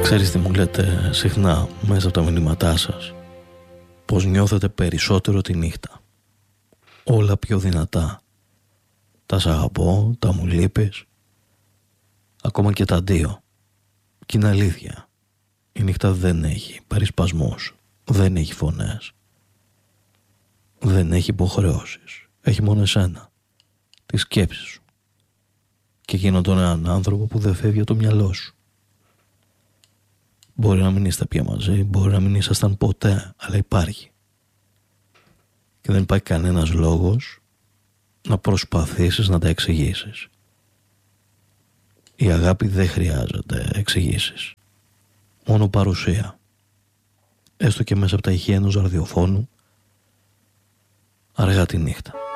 Ξέρεις τι μου λέτε συχνά μέσα από τα μηνύματά σας? Πως νιώθετε περισσότερο τη νύχτα. Όλα πιο δυνατά. Τα σ' αγαπώ, τα μου λείπεις, ακόμα και τα αντίο. Κι είναι αλήθεια. Η νύχτα δεν έχει περισπασμούς, δεν έχει φωνές, δεν έχει υποχρεώσεις. Έχει μόνο εσένα, τη σκέψη σου και εκείνον τον έναν άνθρωπο που δεν φεύγει από το μυαλό σου. Μπορεί να μην είστε πια μαζί, μπορεί να μην ήσασταν ποτέ, αλλά υπάρχει. Και δεν υπάρχει κανένας λόγος να προσπαθήσεις να τα εξηγήσεις. Η αγάπη δεν χρειάζεται εξηγήσεις. Μόνο παρουσία. Έστω και μέσα από τα ηχεία ενός ραδιοφώνου, αργά τη νύχτα.